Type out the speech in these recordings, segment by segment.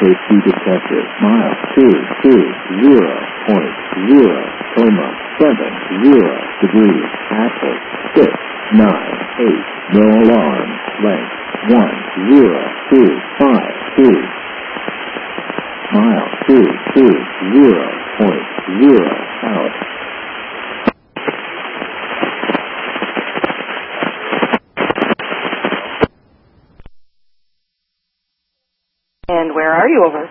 safety detected. Mile 220.070 degrees. Axis 698. No alarm. Length 10252. Mile 220.0 out. And where are you, over?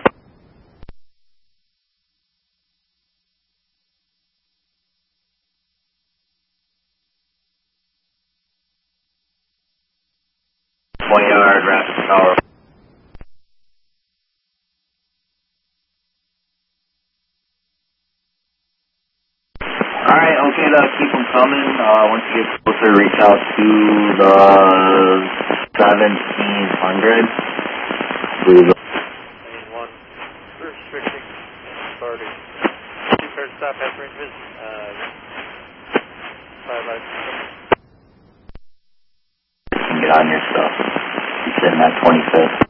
Yard, Rapid Tower. Alright, okay, keep them coming. Once you get closer, reach out to the 1700. Lane 1, restricting authority. Two-thirds stop has ranges. 5 lights. Get on your stuff. You're sitting at 25th.